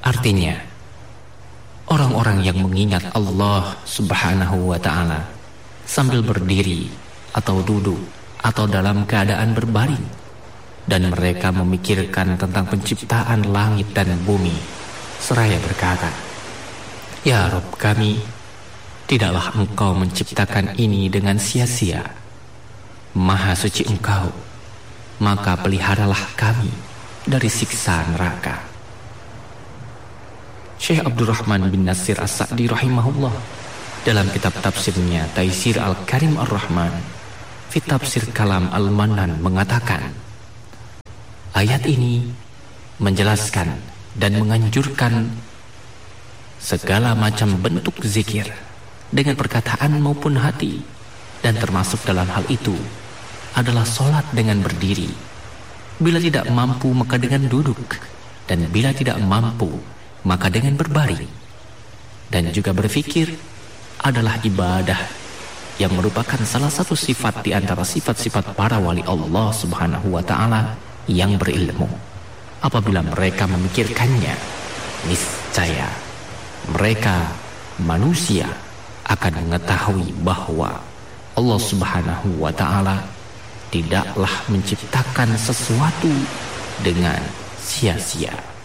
Artinya, orang-orang yang mengingat Allah Subhanahu wa ta'ala sambil berdiri atau duduk atau dalam keadaan berbaring, dan mereka memikirkan tentang penciptaan langit dan bumi, seraya berkata, "Ya Rabb kami, tidaklah Engkau menciptakan ini dengan sia-sia. Maha suci Engkau, maka peliharalah kami dari siksa neraka." Syekh Abdurrahman bin Nasir As-Sa'di rahimahullah dalam kitab tafsirnya Taisir Al-Karim Ar-Rahman fi Tafsir Kalam Al-Manan mengatakan, ayat ini menjelaskan dan menganjurkan segala macam bentuk zikir dengan perkataan maupun hati, dan termasuk dalam hal itu adalah sholat dengan berdiri. Bila tidak mampu maka dengan duduk, dan bila tidak mampu maka dengan berbaring. Dan juga berfikir adalah ibadah yang merupakan salah satu sifat di antara sifat-sifat para wali Allah Subhanahu wa ta'ala yang berilmu. Apabila mereka memikirkannya, niscaya mereka manusia akan mengetahui bahwa Allah Subhanahu wa ta'ala tidaklah menciptakan sesuatu dengan sia-sia.